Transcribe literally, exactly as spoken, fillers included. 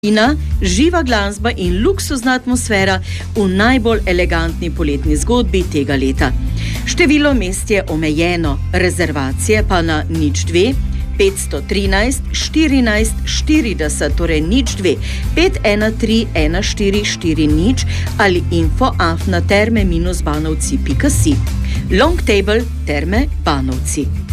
Ina, živa glasba in luksuzna atmosfera v najbolj elegantni poletni zgodbi tega leta. Število mest je omejeno, rezervacije pa na nič dve, petsto trinajst, štirinajst, štirideset, torej nič dve, pet ena tri, ena štiri štiri nič ali info afna terme minus banovci pika si. Long Table, Terme Banovci.